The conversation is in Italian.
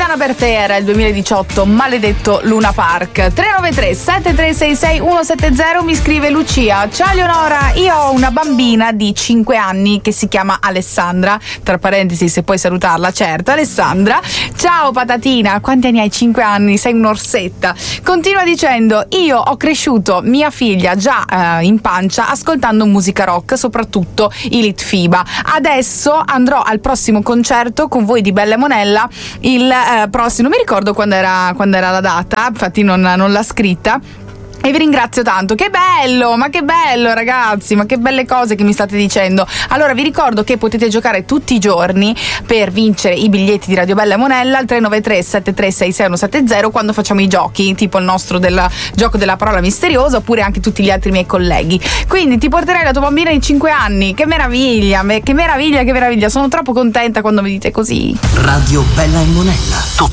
Luciana Bertè era il 2018, maledetto Luna Park. 393 7366 170, mi scrive Lucia: ciao Leonora, io ho una bambina di 5 anni che si chiama Alessandra, tra parentesi se puoi salutarla. Certo, Alessandra. Ciao patatina, quanti anni hai? 5 anni, sei un'orsetta. Continua dicendo: io ho cresciuto mia figlia già in pancia ascoltando musica rock, soprattutto i Litfiba. Adesso andrò al prossimo concerto con voi di Bella Monella, il prossimo, non mi ricordo quando era la data, infatti non l'ha scritta. E vi ringrazio tanto, che bello, ma che bello ragazzi, ma che belle cose che mi state dicendo. Allora vi ricordo che potete giocare tutti i giorni per vincere i biglietti di Radio Bella Monella al 393 7366 170 quando facciamo i giochi, tipo il nostro del gioco della parola misteriosa, oppure anche tutti gli altri miei colleghi. Quindi ti porterai la tua bambina di 5 anni, che meraviglia, che meraviglia, sono troppo contenta quando mi dite così. Radio Bella Monella.